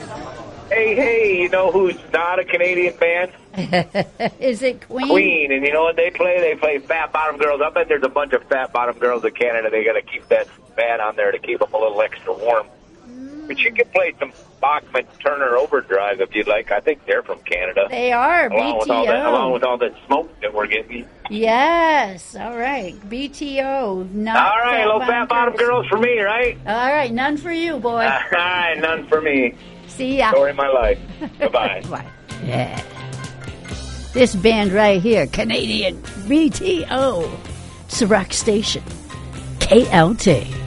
Hey, you know who's not a Canadian band? Is it Queen? Queen, and you know what they play? They play Fat Bottom Girls. I bet there's a bunch of Fat Bottom Girls in Canada. They got to keep that band on there to keep them a little extra warm. But you can play some Bachman Turner Overdrive if you'd like. I think they're from Canada. They are, along BTO. Along with all the smoke that we're getting. Yes, all right. BTO. Not all right, little Fat Bottom Girls for me, right? All right, none for you, boy. All right, none for me. See ya. Story of my life. Bye-bye. Bye. Yeah. This band right here, Canadian BTO. It's the rock station. KLT.